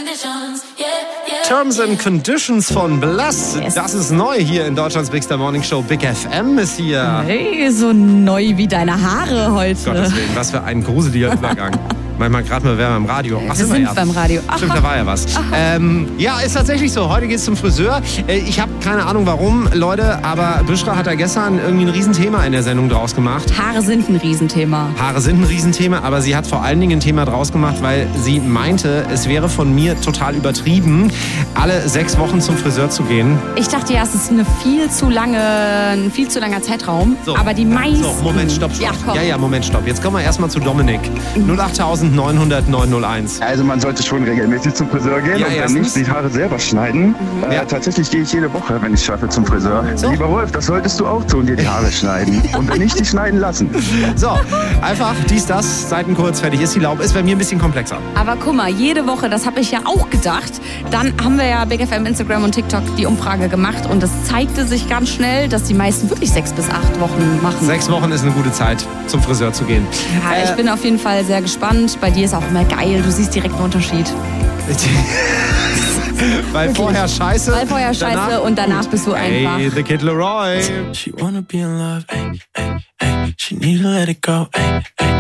Terms and Conditions von Blast. Yes. Das ist neu hier in Deutschlands Big Star Morning Show. Big FM ist hier. Hey, so neu wie deine Haare heute. Gottes Willen, was für ein gruseliger Übergang. Manchmal gerade mal wären wir im Radio. Wir sind beim Radio. Stimmt, da war ja was. Ja, ist tatsächlich so. Heute geht's zum Friseur. Ich habe keine Ahnung warum, Leute, aber Büschra hat da gestern irgendwie ein Riesenthema in der Sendung draus gemacht. Haare sind ein Riesenthema. Haare sind ein Riesenthema, aber sie hat vor allen Dingen ein Thema draus gemacht, weil sie meinte, es wäre von mir total übertrieben, alle 6 Wochen zum Friseur zu gehen. Ich dachte ja, es ist ein viel zu langer Zeitraum. So. Aber die meisten... So, Moment, stopp. Ja, komm. Ja, Moment, stopp. Jetzt kommen wir erstmal zu Dominik. 08900 901. Also man sollte schon regelmäßig zum Friseur gehen Ja, und wenn erstens. nicht, die Haare selber schneiden. Ja. Tatsächlich gehe ich jede Woche, wenn ich schaffe, zum Friseur. So. Lieber Wolf, das solltest du auch tun, dir die Haare schneiden. Und wenn nicht, die schneiden lassen. So, einfach das, Seiten kurz, fertig ist die Laube. Ist bei mir ein bisschen komplexer. Aber guck mal, jede Woche, das habe ich ja auch gedacht. Dann haben wir ja Big FM, Instagram und TikTok die Umfrage gemacht und es zeigte sich ganz schnell, dass die meisten wirklich 6 bis 8 Wochen machen. 6 Wochen ist eine gute Zeit, zum Friseur zu gehen. Ja, ich bin auf jeden Fall sehr gespannt. Bei dir ist auch immer geil, du siehst direkt einen Unterschied. Weil vorher scheiße. Weil vorher scheiße und danach bist du einfach. Hey, the Kid Leroy. She wanna be in love, ay, ay, ay. She need to let it go, ay,